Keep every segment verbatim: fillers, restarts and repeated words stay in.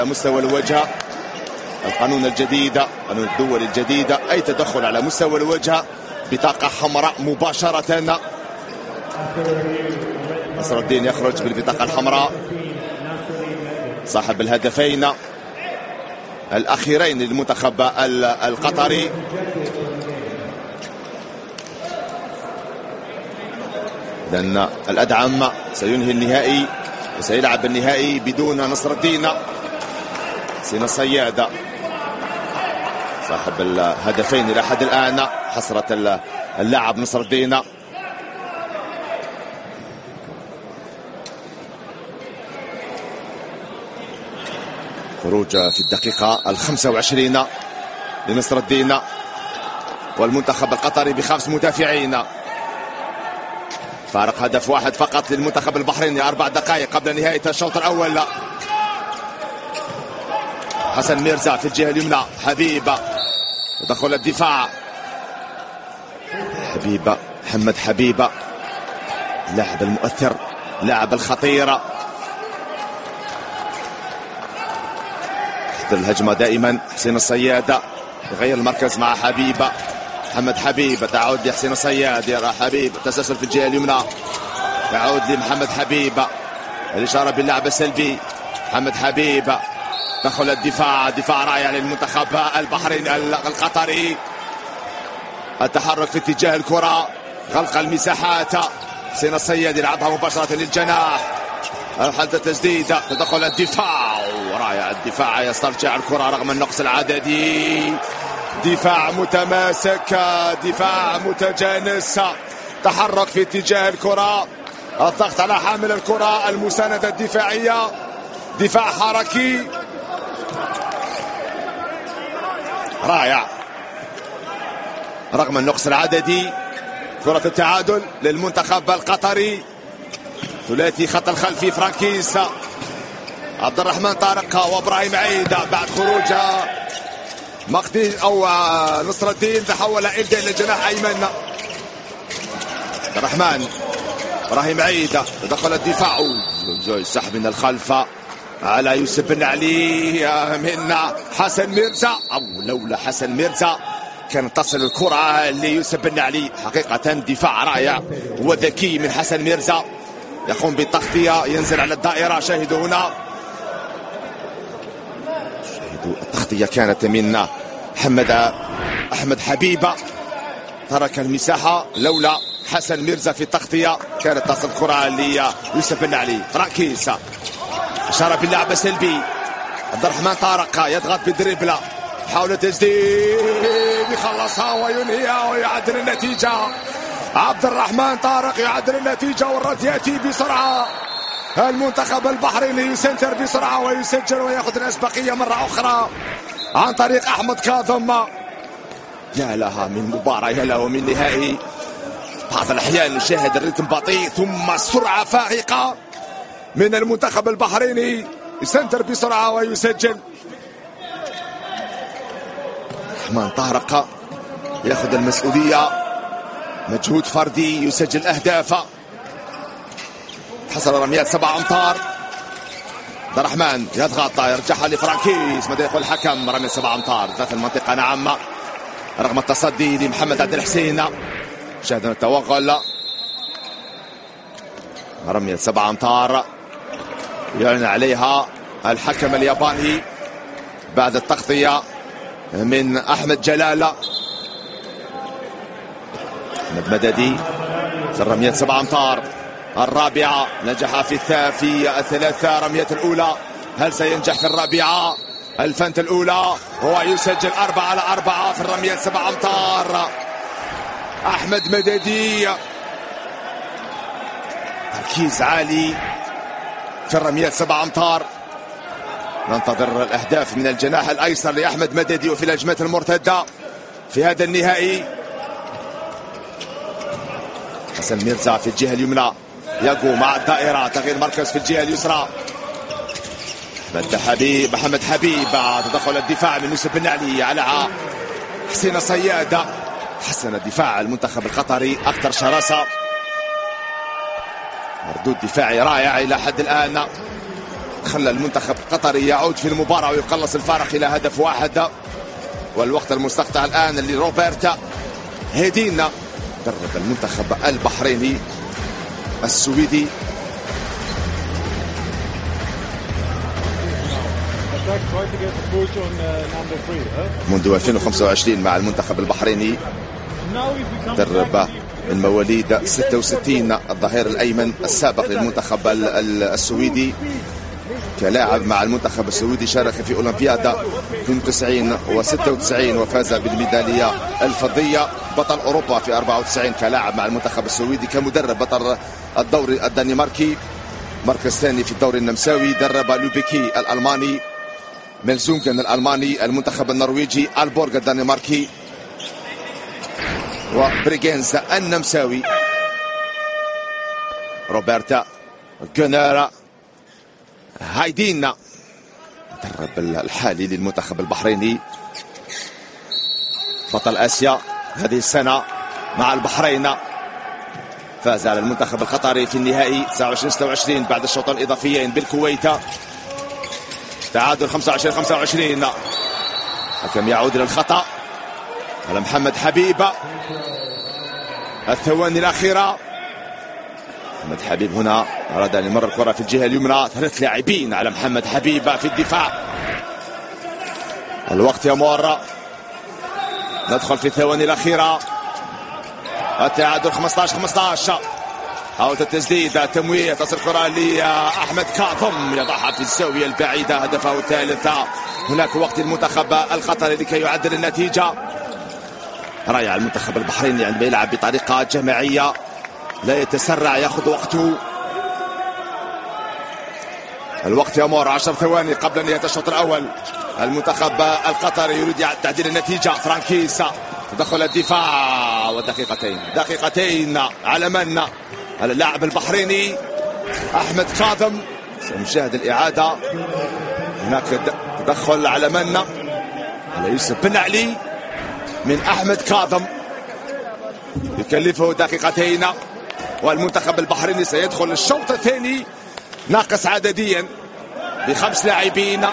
مستوى الوجه، القانون الجديد، قانون الدول الجديدة، أي تدخل على مستوى الوجه بطاقة حمراء مباشرة. نصر الدين يخرج بالبطاقة الحمراء، صاحب الهدفين الأخيرين للمنتخب القطري. لأن الأدعم سينهي النهائي وسيلعب النهائي بدون نصر الدين. سين الصياد صاحب الهدفين إلى حد الآن، حسرة اللاعب نصر الدين. خروج في الدقيقة الخمسة وعشرين لنصر الدين والمنتخب القطري بخمس مدافعين. فارق هدف واحد فقط للمنتخب البحريني، أربع دقائق قبل نهاية الشوط الأول. حسن ميرزا في الجهة اليمنى، حبيب تدخل الدفاع، حبيب محمد حبيب لاعب المؤثر، لاعب الخطير، الهجمة دائما. حسين الصياد يغير المركز مع حبيب، محمد حبيب تعود لحسين الصياد، يرى حبيب تسلسل في الجهة اليمنى، يعود لمحمد حبيب، الإشارة باللعب السلبي. محمد حبيب دخل الدفاع، دفاع رائع للمنتخب البحريني القطري، التحرك في اتجاه الكرة، غلق المساحات. حسين الصياد يلعبها مباشرة للجناح، حالة التسديد، تدخل الدفاع، رائع الدفاع، يسترجع الكرة رغم النقص العددي، دفاع متماسك، دفاع متجانس، تحرك في اتجاه الكرة، الضغط على حامل الكرة، المساندة الدفاعية، دفاع حركي رائع رغم النقص العددي. كرة التعادل للمنتخب القطري، ثلاثي خط الخلفي فرانكيس، عبد الرحمن طارق وابراهيم عيد. بعد خروج مقدي او نصر الدين تحول عيد الى الجناح ايمن. عبد الرحمن، ابراهيم عيد، تدخل الدفاع، سحب من الخلف على يوسف بن علي من حسن ميرزا، او لولا حسن ميرزا كانت تصل الكرة ليوسف بن علي. حقيقة دفاع رائع وذكي من حسن ميرزا، يقوم بالتغطية، ينزل على الدائرة. شاهدوا هنا، شاهدوا التغطية كانت من محمد أحمد حبيبة، ترك المساحة، لولا حسن ميرزا في التغطية كانت تصل الكرة ليوسف بن علي. فرانكيس، إشارة باللعب السلبي، عبد الرحمن طارق يضغط بالدريبلة، حاول تسديد، يخلصها وينهيها ويعدل النتيجة. عبد الرحمن طارق يعدل النتيجة والرد يأتي بسرعة. المنتخب البحريني يسنتر بسرعة ويسجل ويأخذ الأسبقية مرة أخرى عن طريق أحمد كاظم. يا لها من مباراة، يا له من نهائي. بعض الأحيان نشاهد الرتم بطيء ثم السرعة فائقة من المنتخب البحريني، يسنتر بسرعة ويسجل. الرحمن طارق يأخذ المسؤولية، مجهود فردي، يسجل أهداف، حصل رميات سبع أمتار. عبد الرحمن يضغط، يرجعها لفرانكيس، ماذا يقول الحكم؟ رمية سبع أمتار ذات المنطقة نعم، رغم التصدي لمحمد عبد الحسين. شاهدنا التوغل، رمية سبع أمتار يعلن عليها الحكم الياباني بعد التغطية من أحمد جلالة. أحمد مددي في الرمية سبع أمتار الرابعة، نجح في في الثلاثة رميات الأولى، هل سينجح في الرابعة؟ الفنت الأولى هو يسجل أربعة على أربعة في الرميات سبع أمتار. أحمد مددي تركيز عالي في الرميات سبع أمتار. ننتظر الأهداف من الجناح الأيسر لأحمد مددي وفي الهجمات المرتدة في هذا النهائي. حسن ميرزا في الجهة اليمنى، يقو مع الدائرة، تغيير مركز في الجهة اليسرى. محمد حبيب، محمد حبيب، تدخل الدفاع من يوسف بن علي على حسين الصياد. حسن دفاع المنتخب القطري أكثر شراسة، مردود دفاعي رائع إلى حد الآن. خلى المنتخب القطري يعود في المباراة ويقلص الفارق إلى هدف واحد. والوقت المستقطع الآن لروبرتا هيدينا درب المنتخب البحريني السويدي. منذ ألفين وخمسة وعشرين مع المنتخب البحريني، درب من مواليد ستة وستين، الظهير الأيمن السابق للمنتخب السويدي. كلاعب مع المنتخب السويدي شارك في أولمبيادا اثنين وتسعين وستة وتسعين وفاز بالميدالية الفضية. بطل أوروبا في أربعة وتسعين كلاعب مع المنتخب السويدي. كمدرب بطل الدوري الدنماركي، مركز ثاني في الدوري النمساوي. درب لوبيكي الألماني، ميلزونجن الألماني، المنتخب النرويجي، البورغ الدنماركي، وبريغينز النمساوي. روبرتا جونيرا هايدينا المدرب الحالي للمنتخب البحريني، بطل آسيا هذه السنة مع البحرين. فاز على المنتخب القطري في النهائي تسعة وعشرين ستة وعشرين بعد الشوط الإضافيين بالكويت. تعادل خمسة وعشرين خمسة وعشرين. حكم يعود إلى الخطأ على محمد حبيب. الثواني الأخيرة، محمد حبيب هنا أراد أن يمرر الكرة في الجهة اليمنى. ثلاث لاعبين على محمد حبيب في الدفاع. الوقت يمر، ندخل في الثواني الأخيرة. التعادل خمسة عشر خمسة عشر. حاولت التسديد، التمويه، تصل الكرة لأحمد كاظم يضعها في الزاوية البعيدة. هدفه الثالث. هناك وقت المنتخب القطري لكي يعدل النتيجة. رائع المنتخب البحريني عندما يلعب بطريقة جماعية، لا يتسرع، يأخذ وقته. الوقت يمر، عشر ثواني قبل نهاية الشوط الأول. المنتخب القطري يريد تعديل النتيجة. فرانكيس تدخل الدفاع، ودقيقتين دقيقتين على من؟ على اللاعب البحريني أحمد كاظم. سنشاهد الإعادة. هناك تدخل على من؟ على يوسف بن علي من أحمد كاظم، يكلفه دقيقتين. والمنتخب البحريني سيدخل الشوط الثاني ناقص عدديا بخمس لاعبين.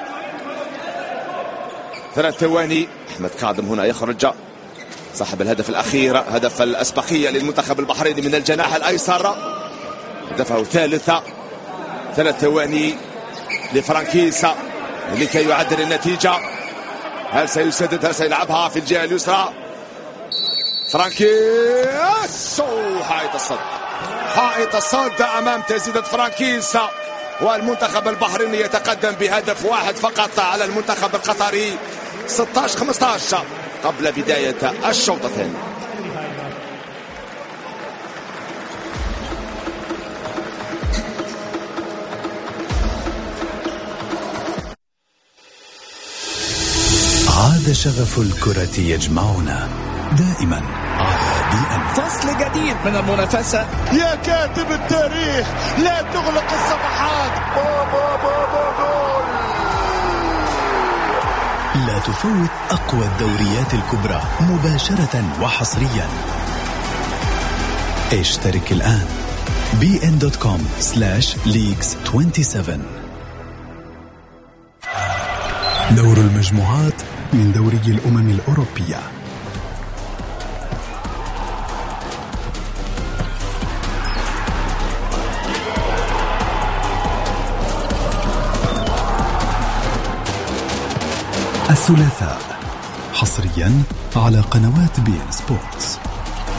ثلاث ثواني. أحمد كاظم هنا يخرج، صاحب الهدف الأخير، هدف الأسبقية للمنتخب البحريني من الجناح الأيسر، هدفه الثالث. ثلاث ثواني لفرانكيس لكي يعدل النتيجة. هل سيسدد؟ هل سيلعبها في الجهة اليسرى؟ فرانكيس، حائط الصد، حائط الصد أمام تسديدة فرانكيس. والمنتخب البحريني يتقدم بهدف واحد فقط على المنتخب القطري. ستة عشر خمسة عشر قبل بداية الشوط الثاني. عاد شغف الكرة يجمعنا دائما على بي ان. فصل جديد من المنافسة. يا كاتب التاريخ لا تغلق الصفحات. بابا بابا جول. لا تفوت أقوى الدوريات الكبرى مباشرة وحصريا. اشترك الآن بي ان دوت كوم سلاش ليجز سبعة وعشرين. دور المجموعات من دوري الأمم الأوروبية. الثلاثاء حصريا على قنوات بي ان سبورتس.